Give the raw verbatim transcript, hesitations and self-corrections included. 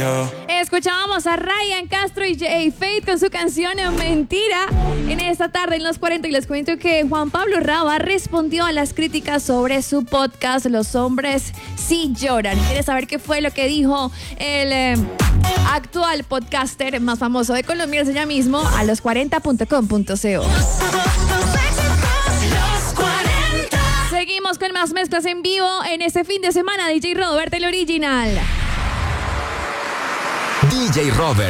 Escuchábamos a Ryan Castro y Jay Fate con su canción Mentira. En esta tarde en los cuarenta y les cuento que Juan Pablo Raba respondió a las críticas sobre su podcast Los hombres sí lloran. ¿Quieres saber qué fue lo que dijo el eh, actual podcaster más famoso de Colombia, ella mismo, a los cuarenta punto com punto co? Seguimos con más mezclas en vivo en este fin de semana. D J Robert, el original. D J Robert.